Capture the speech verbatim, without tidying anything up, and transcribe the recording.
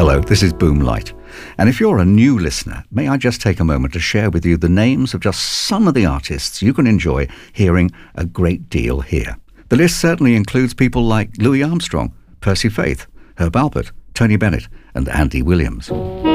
Hello, this is Boom Light. And if you're a new listener, may I just take a moment to share with you the names of just some of the artists you can enjoy hearing a great deal here. The list certainly includes people like Louis Armstrong, Percy Faith, Herb Alpert, Tony Bennett, and Andy Williams.